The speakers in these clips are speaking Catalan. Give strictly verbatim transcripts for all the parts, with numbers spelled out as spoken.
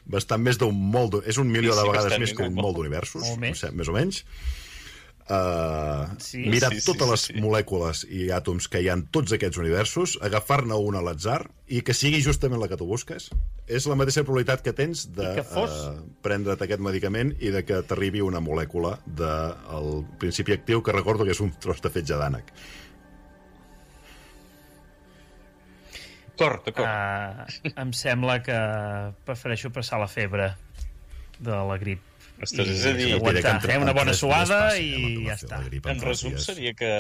bastant més d'un molt... És un milió sí, de sí, vegades bastant, més que un molt d'universos, més. més o menys. Uh, sí, mirar sí, sí, totes les sí, sí. molècules i àtoms que hi ha en tots aquests universos, agafar-ne un a l'atzar i que sigui justament la que tu busques, és la mateixa probabilitat que tens de fos... uh, prendre't aquest medicament i de que t'arribi una molècula del principi actiu, que recordo que és un tros de fetge d'ànec. D'acord, d'acord. Uh, em sembla que prefereixo passar la febre de la grip. Ostres, I és a dir, aguantar, eh? Una bona suada i ja està. En resum seria que...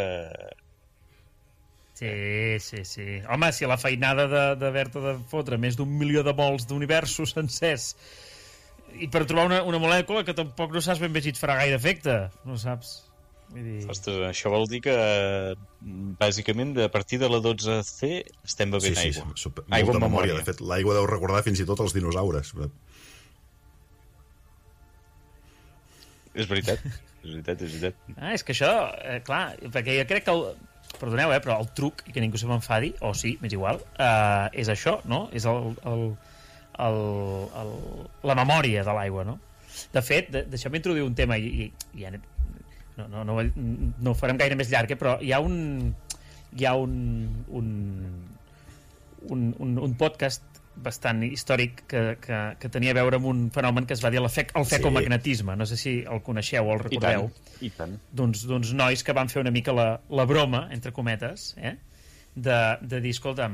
Sí, sí, sí. Home, si la feinada d'haver-te de, de fotre més d'un milió de vols d'universos sencers i per trobar una, una molècula que tampoc no saps ben bé si et farà gaire efecte, no saps? Vull dir... Ostres, això vol dir que bàsicament a partir de la dotze ce estem bevent sí, sí, aigua. Sí, molta aigua en memòria. memòria. De fet, l'aigua deu recordar fins i tot els dinosaures. És veritat, és veritat, és veritat. Ah, és que això, eh, clar, perquè jo crec que el, perdoneu, eh, però el truc, i que ningú se m'enfadi, o sí, m'és igual, eh, és això, no? És el, el, el, el, la memòria de l'aigua, no? De fet, de, deixeu-me introduir un tema, i, i ja no, no, no, no ho farem gaire més llarg, eh, però hi ha un hi ha un un, un, un, un podcast bastant històric que, que, que tenia a veure amb un fenomen que es va dir el fecomagnetisme, no sé si el coneixeu o el recordeu. I tant, i tant. D'uns, d'uns nois que van fer una mica la, la broma, entre cometes, eh? de, de dir, escolta'm,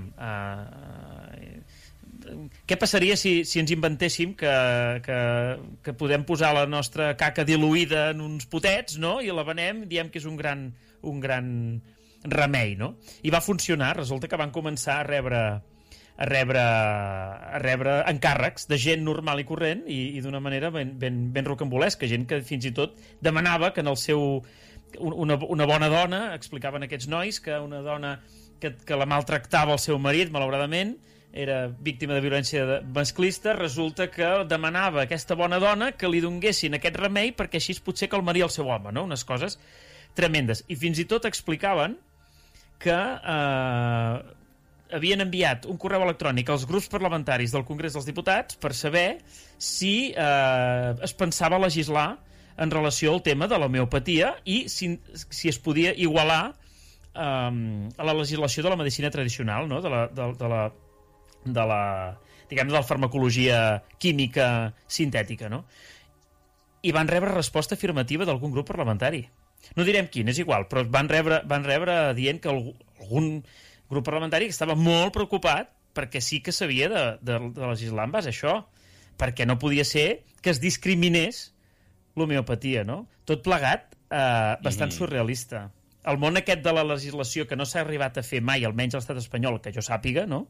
uh, què passaria si, si ens inventéssim que, que, que podem posar la nostra caca diluïda en uns potets, no? I la venem, diem que és un gran, un gran remei, no? I va funcionar, resulta que van començar a rebre a rebre, a rebre encàrrecs de gent normal i corrent i, i d'una manera ben, ben, ben rocambolesca, gent que fins i tot demanava que en el seu... Una, una bona dona, explicaven aquests nois, que una dona que, que la maltractava el seu marit, malauradament, era víctima de violència masclista, resulta que demanava a aquesta bona dona que li donguessin aquest remei perquè així potser calmaria el seu home, no? Unes coses tremendes. I fins i tot explicaven que... Eh, havien enviat un correu electrònic als grups parlamentaris del Congrés dels Diputats per saber si eh, es pensava legislar en relació al tema de l'homeopatia i si, si es podia igualar eh, a la legislació de la medicina tradicional, no? de la, de, de la, de la, diguem, de la farmacologia química sintètica, no? I van rebre resposta afirmativa d'algun grup parlamentari. No direm quin, és igual, però van rebre, van rebre dient que algun grup parlamentari que estava molt preocupat perquè sí que s'havia de, de, de legislar en base a això, perquè no podia ser que es discriminés l'homeopatia, no? Tot plegat eh, bastant mm. surrealista. El món aquest de la legislació que no s'ha arribat a fer mai, almenys a l'estat espanyol, que jo sàpiga, no?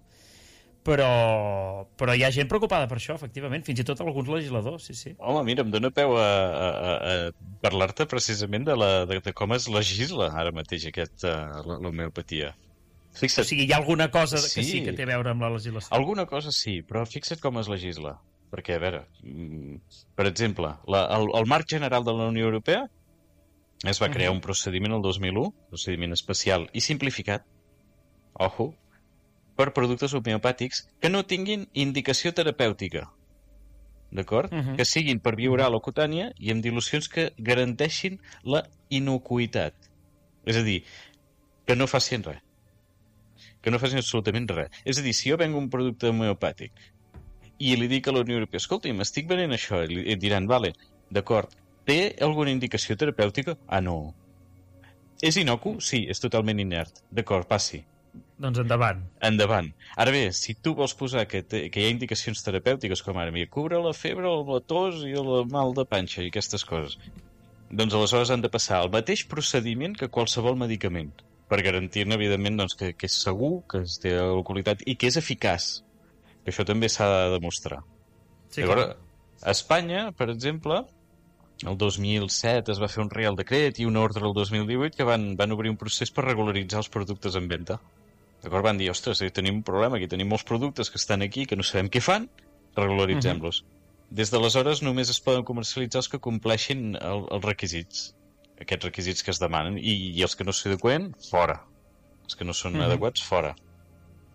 Però, però hi ha gent preocupada per això, efectivament, fins i tot alguns legisladors, sí, sí. Home, mira, em dóna peu a, a, a parlar-te precisament de, la, de, de com es legisla ara mateix aquest, uh, l'homeopatia. Fixa't. O sigui, hi ha alguna cosa que sí. sí que té a veure amb la legislació. Alguna cosa sí, però fixa't com es legisla. Perquè, a veure, per exemple, la, el, el marc general de la Unió Europea es va crear uh-huh. un procediment el dos mil u, procediment especial i simplificat, ojo, per productes homeopàtics que no tinguin indicació terapèutica. D'acord? Uh-huh. Que siguin per via oral o cutània i amb dilucions que garanteixin la inocuïtat. És a dir, que no facin res. Que no facin absolutament res. És a dir, si jo vengo un producte homeopàtic i li dic a la Unió Europea, escolta, m'estic venent això, i li diran, vale, d'acord, té alguna indicació terapèutica? Ah, no. És inocu? Sí, és totalment inert. D'acord, passi. Doncs endavant. Endavant. Ara bé, si tu vols posar que, te, que hi ha indicacions terapèutiques, com ara, mira, cubre la febre, la tos i el mal de panxa i aquestes coses, doncs aleshores han de passar el mateix procediment que qualsevol medicament, per garantir-ne, evidentment, doncs, que, que és segur, que es té la qualitat i que és eficaç. Que això també s'ha de demostrar. Sí, llavors, a Espanya, per exemple, el dos mil set es va fer un Reial Decret i una ordre el dos mil divuit que van, van obrir un procés per regularitzar els productes en venda. D'acord? Van dir, ostres, tenim un problema, aquí tenim molts productes que estan aquí, que no sabem què fan, regularitzem-los. Uh-huh. Des d'aleshores només es poden comercialitzar els que compleixin el, els requisits, aquests requisits que es demanen, i, i els que no s'adeqüen, fora. Els que no són uh-huh. adequats, fora.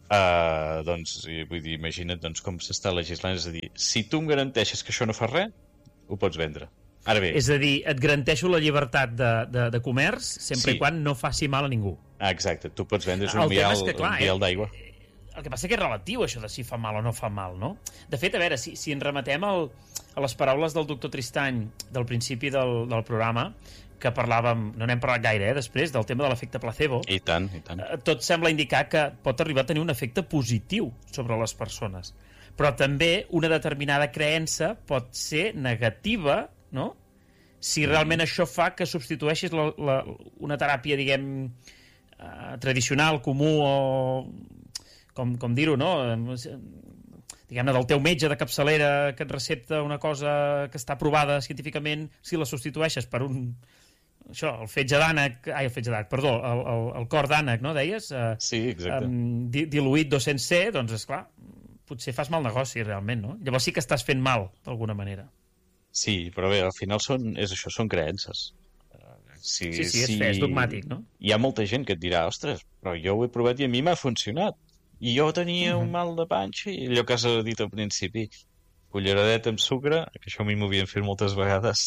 Uh, doncs, vull dir, imagina't doncs, com s'està legislant. És a dir, si tu em garanteixes que això no fa res, ho pots vendre. Ara bé... És a dir, et garanteixo la llibertat de, de, de comerç sempre Sí. i quan no faci mal a ningú. Ah, exacte, tu pots vendre El un tema vial, és que, clar, un vial eh, d'aigua. El que passa que és relatiu, això de si fa mal o no fa mal, no? De fet, a veure, si, si ens remetem al, a les paraules del doctor Tristany del principi del, del programa, que parlàvem, no n'hem parlat gaire, eh, després, del tema de l'efecte placebo, I tant, i tant. eh, tot sembla indicar que pot arribar a tenir un efecte positiu sobre les persones. Però també una determinada creença pot ser negativa, no?, si realment mm. això fa que substitueixis la, la, una teràpia, diguem, uh, tradicional, comú, o com, com dir-ho, no? Diguem-ne, del teu metge de capçalera que et recepta una cosa que està provada científicament, si la substitueixes per un... Això, el fetge d'ànec... Ai, el fetge d'ànec, perdó, el, el, el cor d'ànec, no, deies? Uh, Sí, exacte. um, di, diluït dos-cents ce, doncs, esclar, potser fas mal negoci, realment, no? Llavors sí que estàs fent mal, d'alguna manera. Sí, però bé, al final són, és això, són creences. Si, Sí, sí, és fe, és dogmàtic, no? Hi ha molta gent que et dirà, ostres, però jo ho he provat i a mi m'ha funcionat. I jo tenia Mhm. un mal de panxa i allò que has dit al principi, culleradeta amb sucre, que això a mi m'ho havien fet moltes vegades,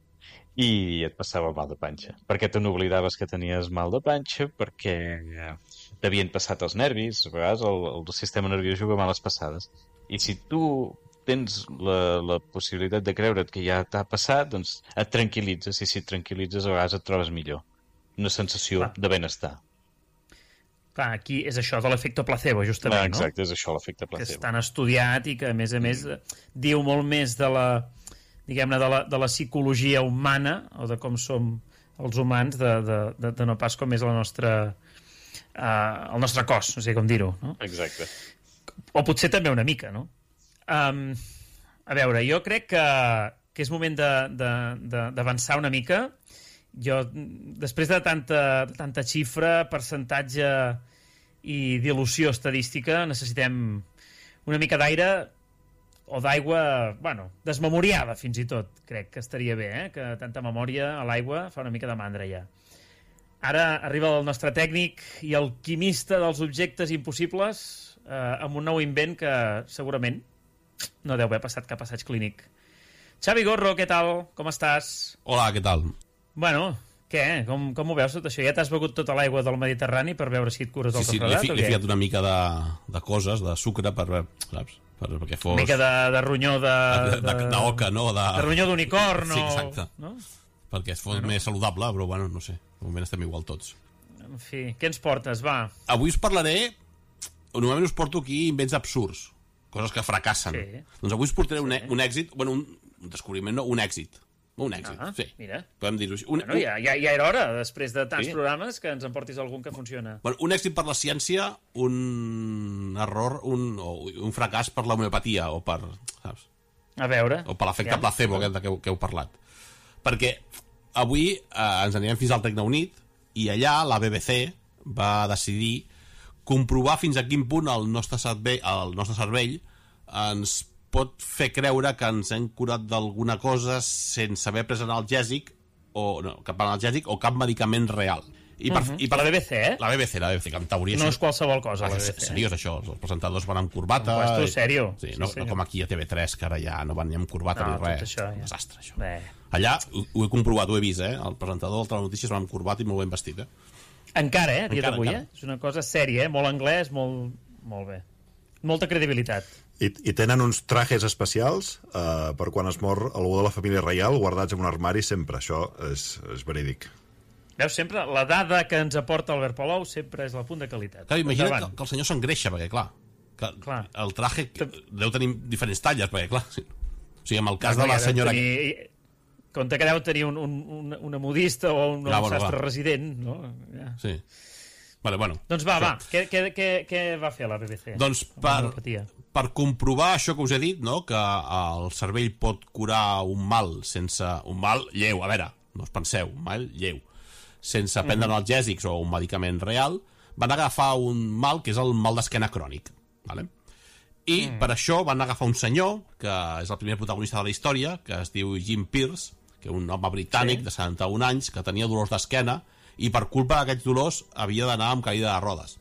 i et passava mal de panxa. Perquè te n'oblidaves que tenies mal de panxa, perquè t'havien passat els nervis, a vegades el, el sistema nerviós juga males passades. I si tu tens la, la possibilitat de creure't que ja t'ha passat, doncs et tranquil·litzes, i si et tranquil·litzes a vegades et trobes millor. Una sensació Clar. de benestar. Clar, aquí és això de l'efecte placebo, justament, Ah, no? exacte, és això l'efecte Que és placebo. tan estudiat i que, a més a més, diu molt més de la, diguem-ne, de la, de la psicologia humana, o de com som els humans, de, de, de, de no pas com és la nostra, uh, el nostre cos, no sé com dir-ho, no? Exacte. O potser també una mica, no? Um, a veure, jo crec que, que és moment d'avançar una mica. Jo, després de tanta, de tanta xifra, percentatge i dilució estadística, necessitem una mica d'aire o d'aigua, bueno, desmemoriada fins i tot, crec que estaria bé, eh? Que tanta memòria a l'aigua fa una mica de mandra ja. Ara arriba el nostre tècnic i alquimista dels objectes impossibles eh, amb un nou invent que segurament no deu haver passat cap assaig clínic. Xavi Gorro, què tal? Com estàs? Hola, què tal? Bueno, què? Com, com ho veus tot això? Ja t'has begut tota l'aigua del Mediterrani per veure si et cures del Sí, sí, li he, refredat fi, o li he què? ficat una mica de, de coses, de sucre, per, saps? Per, perquè fos... Una mica de, de ronyó de... de, de, de oca, no? De, de ronyó d'unicorn, Sí, o... exacte. No? Perquè es fos Bueno. més saludable, però bueno, no sé. De moment estem igual tots. En fi, què ens portes? Va. Avui us parlaré... Normalment us porto aquí invents absurds, coses que fracassen. Sí. Doncs avui us portaré un, Sí. un èxit, bueno, un, un descobriment, no, un èxit. Un èxit, Ah, sí. mira. Podem dir-ho així. Un, Bueno, ja, ja, ja era hora, després de tants Sí. programes, que ens en portis algun que funciona. Bueno, un èxit per la ciència, un error, un, o un fracàs per l'homeopatia, o per, saps? A veure. O per l'efecte Ja. placebo aquest de què, heu- que heu parlat. Perquè avui eh, ens anirem fins al Regne Unit i allà la B B C va decidir comprovar fins a quin punt el nostre cervell, el nostre cervell ens pot fer creure que ens hem curat d'alguna cosa sense haver pres analgèsic o no, cap analgèsic o cap medicament real. I per, Mhm. i per, La B B C, eh? La B B C, la B B C, que en teoria... No això- és qualsevol cosa, la Ah, B B és C. seriós, això. Els presentadors van amb corbata. Ho has tu i- serio. Sí, Sí, no, senyor. no com aquí a T V tres, que ara ja no van ni amb corbata No, ni tot res. això, ja. Un desastre, això. Bé. Allà ho, ho he comprovat, ho he vist, eh? El presentador del Telenotícies va amb corbat i molt ben vestit, eh? Encara, eh? A dia Encara, d'avui, encara. eh? És una cosa sèria, eh? Molt anglès, molt, molt bé. Molta credibilitat. I, I tenen uns trajes especials eh, per quan es mor algú de la família reial guardats en un armari sempre. Això és, és verídic. Veus, sempre la dada que ens aporta Albert Palou sempre és la punt de qualitat. Clar, imagina't Endavant. que, que el senyor s'engreixa, perquè, clar, que Clar. el traje deu tenir diferents talles, perquè, clar... Sí. O sigui, en el cas Bueno, de la ja deu senyora... Tenir... Compte que deu tenir un, un, un, una modista o un, Clar, un bueno, sastre va. resident, no? Ja. Sí. Vale, bueno. Doncs va, va, què, què, què, què va fer la B B C? Doncs Amb per, l'homeopatia. per comprovar això que us he dit, no? Que el cervell pot curar un mal sense... Un mal lleu, a veure, no us penseu, un mal lleu. Sense prendre Mhm. analgèsics o un medicament real, van agafar un mal que és el mal d'esquena crònic. Vale? I Mm. per això van agafar un senyor, que és el primer protagonista de la història, que es diu Jim Pierce, que és un home britànic Sí. de setanta-un anys, que tenia dolors d'esquena, i per culpa d'aquests dolors havia d'anar amb caïda de rodes.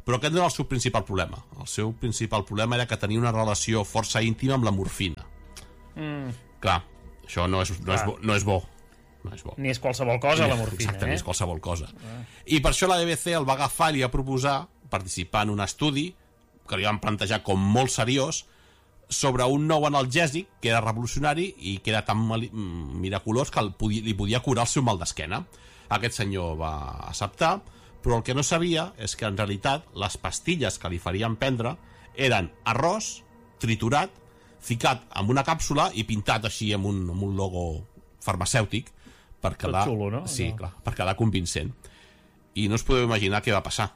Però aquest no era el seu principal problema. El seu principal problema era que tenia una relació força íntima amb la morfina. Mm. Clar, això no és, no és, bo, no és bo. No és bo. Ni és qualsevol cosa, la morfina, Exacte, eh? ni és qualsevol cosa. Ah. I per això la B B C el va agafar i li va proposar participar en un estudi que li van plantejar com molt seriós sobre un nou analgèsic que era revolucionari i que era tan miraculós que el podia, li podia curar el seu mal d'esquena. Aquest senyor va acceptar, però el que no sabia és que en realitat les pastilles que li farien prendre eren arròs triturat, ficat amb una càpsula i pintat així amb un, amb un logo farmacèutic per quedar, xulo, no? sí, no. clar, per quedar convincent. I no us podeu imaginar què va passar.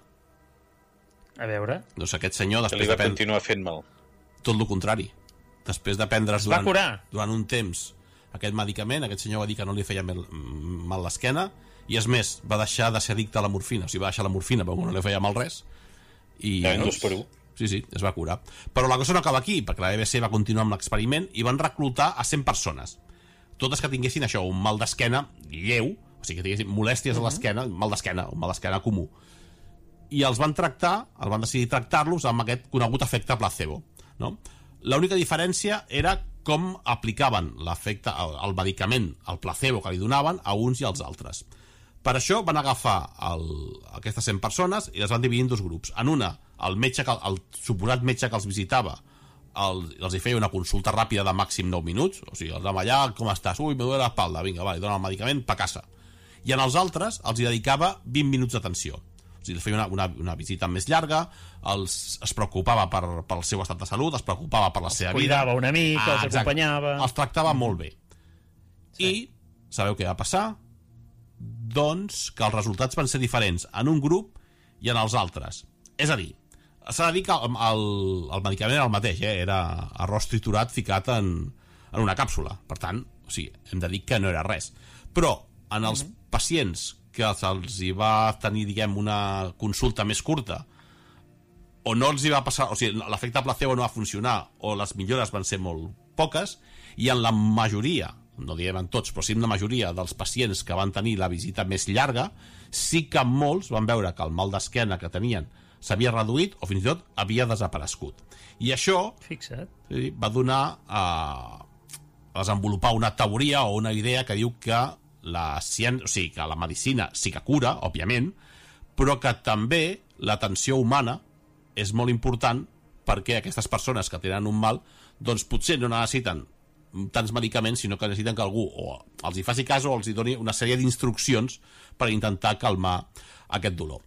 A veure... Doncs aquest senyor, Que després li va de prendre... continuar fent mal. Tot el contrari. Després de prendre's Es va durant, curar. durant un temps aquest medicament, aquest senyor va dir que no li feia mal, mal l'esquena, i és més, va deixar de ser addicte a la morfina. O sigui, va deixar la morfina perquè no li feia mal res. I, Ja, dos per un. Sí, sí, es va curar. Però la cosa no acaba aquí, perquè la B B C va continuar amb l'experiment i van reclutar a cent persones. Totes que tinguessin això, un mal d'esquena lleu, o sigui, que tinguessin molèsties uh -huh. a l'esquena, mal d'esquena, un mal d'esquena comú. I els van tractar, els van decidir tractar-los amb aquest conegut efecte placebo, no? L'única diferència era com aplicaven l'efecte, el, el medicament, el placebo que li donaven a uns i als altres. Per això van agafar el, aquestes cent persones i les van dividir en dos grups. En una, el metge que, el suposat metge que els visitava el, els hi feia una consulta ràpida de màxim nou minuts, o sigui, els vam allà, com estàs? Ui, me duele l'espalda, vinga, va, li donen el medicament, pa casa. I en els altres els hi dedicava vint minuts d'atenció. O sigui, els feia una, una, una visita més llarga, els, es preocupava per, per el seu estat de salut, es preocupava per la seva vida. Cuidava una mica, ah, els exacte. acompanyava... Els tractava molt bé. Sí. I sabeu què va passar? Doncs que els resultats van ser diferents en un grup i en els altres. És a dir, s'ha de dir que el, el, el medicament era el mateix, eh? Era arròs triturat ficat en, en una càpsula. Per tant, o sigui, hem de dir que no era res. Però en els mm-hmm. pacients que se'ls hi va tenir, diguem, una consulta més curta, o no els hi va passar, o sigui, l'efecte placebo no va funcionar, o les millores van ser molt poques, i en la majoria, no diguem en tots, però sí en la majoria dels pacients que van tenir la visita més llarga, sí que molts van veure que el mal d'esquena que tenien s'havia reduït o fins i tot havia desaparegut. I això Fixa't. sí, va donar a, a desenvolupar una teoria o una idea que diu que la ciència, o sigui, que la medicina sí que cura, òbviament, però que també l'atenció humana és molt important perquè aquestes persones que tenen un mal doncs potser no necessiten tants medicaments, sinó que necessiten que algú o els hi faci cas o els hi doni una sèrie d'instruccions per intentar calmar aquest dolor.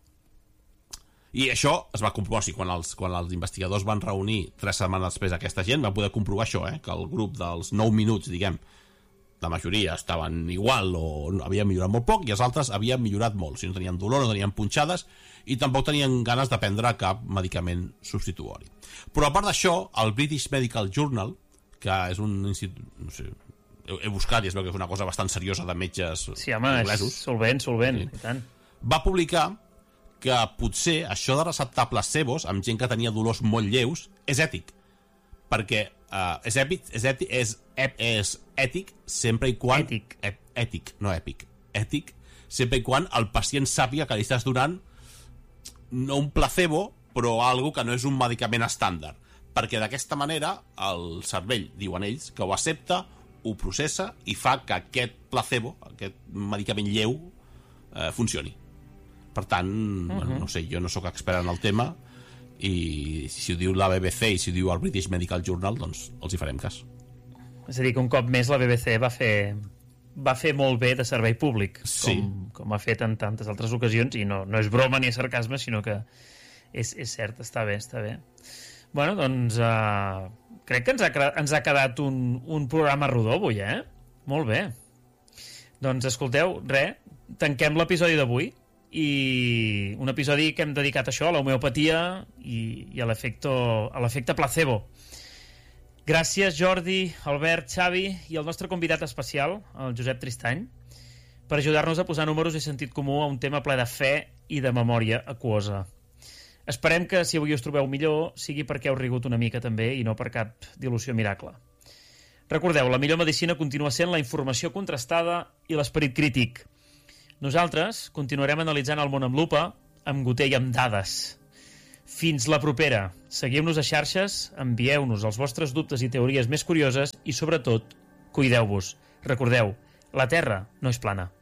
I això es va comprovar, o sigui, quan els, quan els investigadors van reunir tres setmanes després aquesta gent, van poder comprovar això, eh, que el grup dels nou minuts, diguem, la majoria estaven igual o havien millorat molt poc, i els altres havien millorat molt. O sigui, no tenien dolor, no tenien punxades, i tampoc tenien ganes de prendre cap medicament substitutori. Però a part d'això, el British Medical Journal, que és un institut... No sé, he, he buscat i es veu que és una cosa bastant seriosa de metges sí, home, anglesos. És solvent, solvent, Sí. i tant. Va publicar que potser això de receptar placebos amb gent que tenia dolors molt lleus és ètic, perquè uh, és, èpic, és, ètic, és, ep, és ètic sempre i quan... Ètic. Ep, ètic, no èpic. Ètic, sempre i quan el pacient sàpiga que li estàs donant no un placebo, però algo que no és un medicament estàndard, perquè d'aquesta manera el cervell, diuen ells, que ho accepta, ho processa i fa que aquest placebo, aquest medicament lleu, eh, funcioni. Per tant, uh -huh. bueno, no sé, jo no sóc expert en el tema i si ho diu la B B C i si ho diu el British Medical Journal, doncs els hi farem cas. És a dir, que un cop més la B B C va fer, va fer molt bé de servei públic, Sí. com, com ha fet en tantes altres ocasions, i no, no és broma ni és sarcasme, sinó que és, és cert, està bé, està bé. Bueno, doncs uh, crec que ens ha, ens ha quedat un, un programa rodó avui, eh? Molt bé. Doncs escolteu, res, tanquem l'episodi d'avui, i un episodi que hem dedicat a això, a l'homeopatia i, i a l'efecte placebo. Gràcies, Jordi, Albert, Xavi i el nostre convidat especial, el Josep Tristany, per ajudar-nos a posar números i sentit comú a un tema ple de fe i de memòria aquosa. Esperem que, si avui us trobeu millor, sigui perquè heu rigut una mica també i no per cap dilució miracle. Recordeu, la millor medicina continua sent la informació contrastada i l'esperit crític. Nosaltres continuarem analitzant el món amb lupa, amb goter i amb dades. Fins la propera. Seguiu-nos a xarxes, envieu-nos els vostres dubtes i teories més curioses i, sobretot, cuideu-vos. Recordeu, la Terra no és plana.